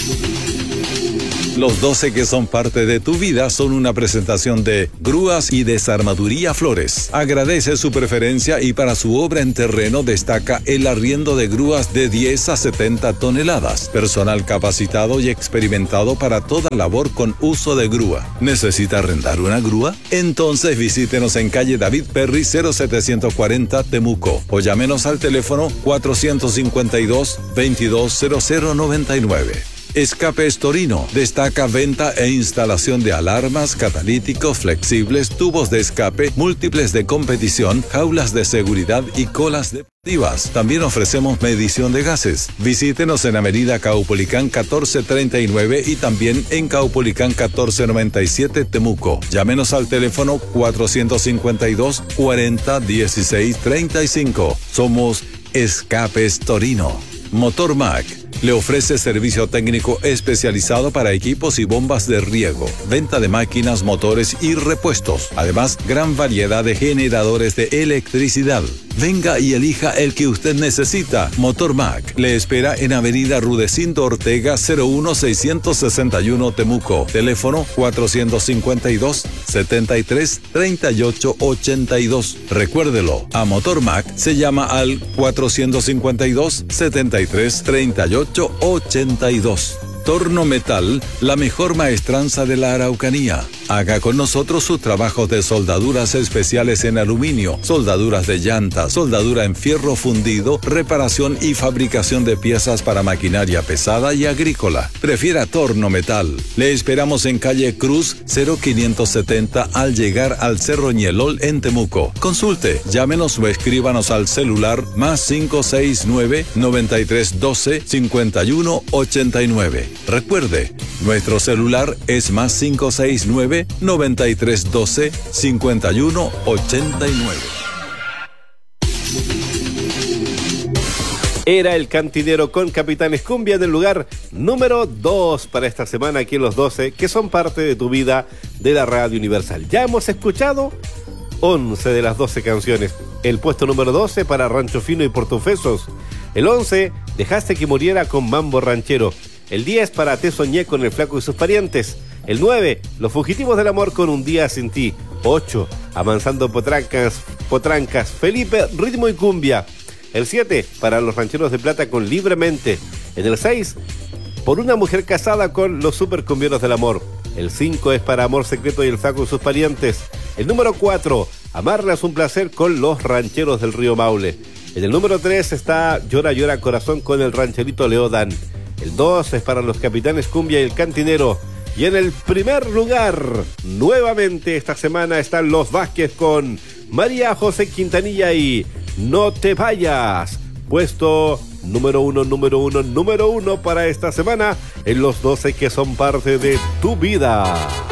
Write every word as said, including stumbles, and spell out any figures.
Los doce que son parte de tu vida son una presentación de Grúas y Desarmaduría Flores. Agradece su preferencia y para su obra en terreno destaca el arriendo de grúas de diez a setenta toneladas. Personal capacitado y experimentado para toda labor con uso de grúa. ¿Necesita arrendar una grúa? Entonces visítenos en calle David Perry cero setecientos cuarenta Temuco o llámenos al teléfono cuatrocientos cincuenta y dos, veintidós cero cero noventa y nueve. Escapes Torino destaca venta e instalación de alarmas, catalíticos flexibles, tubos de escape, múltiples de competición, jaulas de seguridad y colas deportivas. También ofrecemos medición de gases. Visítenos en Avenida Caupolicán catorce treinta y nueve y también en Caupolicán catorce noventa y siete Temuco. Llámenos al teléfono cuatrocientos cincuenta y dos, cuarenta, dieciséis, treinta y cinco. Somos Escapes Torino. Motor Mac le ofrece servicio técnico especializado para equipos y bombas de riego, venta de máquinas, motores y repuestos. Además, gran variedad de generadores de electricidad. Venga y elija el que usted necesita. Motor Mac le espera en Avenida Rudecindo Ortega cero uno seiscientos sesenta y uno Temuco. Teléfono cuatrocientos cincuenta y dos, setenta y tres, treinta y ocho ochenta y dos. Recuérdelo, a Motor Mac se llama al cuatrocientos cincuenta y dos, setenta y tres, treinta y ocho ochenta y dos. Torno Metal, la mejor maestranza de la Araucanía. Haga con nosotros sus trabajos de soldaduras especiales en aluminio, soldaduras de llanta, soldadura en fierro fundido, reparación y fabricación de piezas para maquinaria pesada y agrícola. Prefiera Torno Metal. Le esperamos en calle Cruz cero quinientos setenta al llegar al Cerro Ñelol en Temuco. Consulte, llámenos o escríbanos al celular más cinco seis nueve, noventa y tres doce, cincuenta y uno ochenta y nueve. Recuerde, nuestro celular es más cinco seis nueve, noventa y tres doce, cincuenta y uno ochenta y nueve. Era el Cantinero con Capitanes Cumbia en el lugar número dos para esta semana aquí en los doce que son parte de tu vida de la Radio Universal. Ya hemos escuchado once de las doce canciones. El puesto número doce para Rancho Fino y Portofesos. El once, Dejaste que muriera con Mambo Ranchero. El diez para Te soñé con el Flaco y sus parientes. El nueve, Los fugitivos del amor con Un día sin ti. ocho, Amansando potrancas, potrancas, Felipe, ritmo y cumbia. El siete, para Los rancheros de plata con Libremente. En el seis, Por una mujer casada con Los supercumbieros del amor. El cinco es para Amor secreto y el Flaco y sus parientes. El número cuatro, Amarla es un placer con Los rancheros del río Maule. En el número tres está Llora llora corazón con el rancherito Leodan. El dos es para Los Capitanes Cumbia y el Cantinero. Y en el primer lugar, nuevamente esta semana, están Los Vázquez con María José Quintanilla y No te vayas. Puesto número uno, número uno, número uno para esta semana en los doce que son parte de tu vida.